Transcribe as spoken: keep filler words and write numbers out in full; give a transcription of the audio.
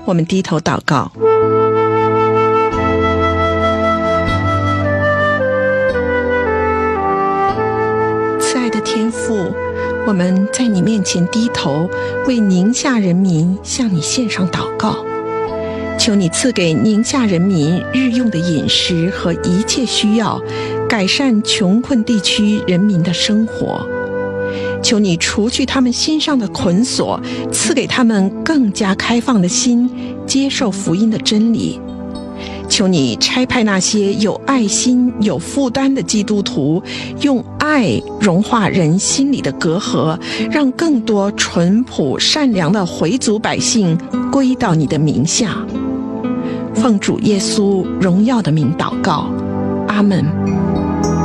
我们低头祷告。慈爱的天父，我们在你面前低头，为宁夏人民向你献上祷告，求你赐给宁夏人民日用的饮食和一切需要，改善穷困地区人民的生活。求你除去他们心上的捆锁，赐给他们更加开放的心，接受福音的真理。求你差派那些有爱心、有负担的基督徒，用爱融化人心里的隔阂，让更多淳朴善良的回族百姓归到你的名下。奉主耶稣荣耀的名祷告，阿们。